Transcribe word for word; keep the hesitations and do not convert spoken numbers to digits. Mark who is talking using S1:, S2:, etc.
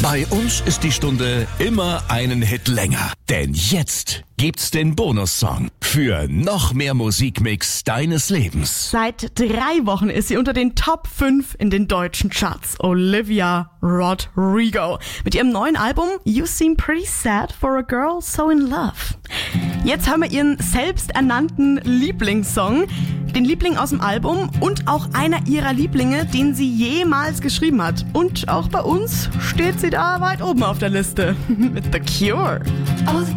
S1: Bei uns ist die Stunde immer einen Hit länger. Denn jetzt gibt's den Bonussong für noch mehr Musikmix deines Lebens.
S2: Seit drei Wochen ist sie unter den Top fünf in den deutschen Charts. Olivia Rodrigo. Mit ihrem neuen Album You Seem Pretty Sad for a Girl So in Love. Jetzt haben wir ihren selbsternannten Lieblingssong. Den Liebling aus dem Album und auch einer ihrer Lieblinge, den sie jemals geschrieben hat. Und auch bei uns steht sie da weit oben auf der Liste. Mit The Cure.
S3: Oh, the